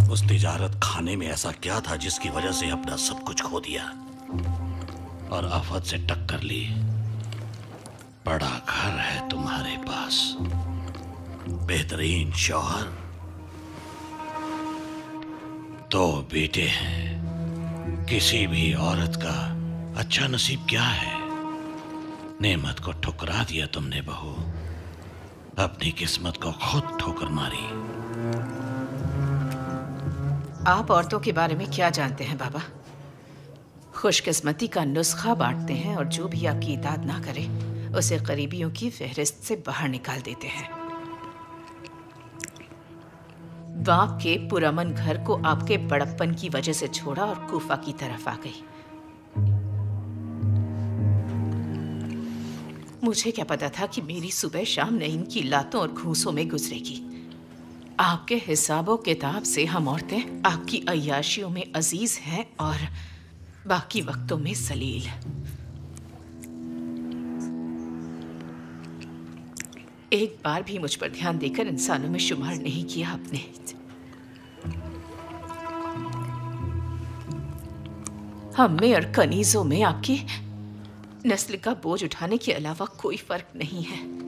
उस तिजारत खाने में ऐसा क्या था जिसकी वजह से अपना सब कुछ खो दिया और आफत से टक्कर ली? बड़ा घर है तुम्हारे पास, बेहतरीन शौहर, 2 बेटे हैं। किसी भी औरत का अच्छा नसीब क्या है? नेमत को ठुकरा दिया तुमने बहू, अपनी किस्मत को खुद ठोकर मारी। आप औरतों के बारे में क्या जानते हैं बाबा? खुशकिस्मती का नुस्खा बांटते हैं और जो भी आपकी इताद ना करे उसे करीबियों की फहरिस्त से बाहर निकाल देते हैं। बाप के पुरअमन घर को आपके बड़प्पन की वजह से छोड़ा और कूफा की तरफ आ गई। मुझे क्या पता था कि मेरी सुबह शाम नईम की लातों और घूंसों में गुजरेगी। आपके हिसाबों किताब से हम औरतें आपकी अय्याशियों में अजीज हैं और बाकी वक्तों में जलील। एक बार भी मुझ पर ध्यान देकर इंसानों में शुमार नहीं किया आपने। हम में और कनीजों में आपकी नस्ल का बोझ उठाने के अलावा कोई फर्क नहीं है।